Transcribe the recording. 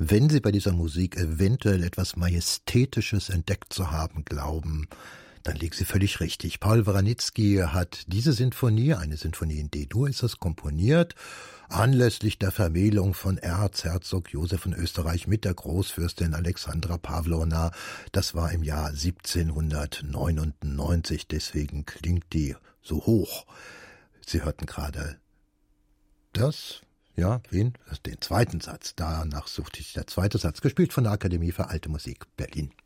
wenn Sie bei dieser Musik eventuell etwas Majestätisches entdeckt zu haben glauben, dann liegen Sie völlig richtig. Paul Wranitzky hat diese Sinfonie, eine Sinfonie in D-Dur ist es, komponiert, anlässlich der Vermählung von Erzherzog Josef von Österreich mit der Großfürstin Alexandra Pawlowna. Das war im Jahr 1799, deswegen klingt die so hoch. Sie hörten gerade den zweiten Satz. Danach suchte ich der zweite Satz, gespielt von der Akademie für Alte Musik Berlin.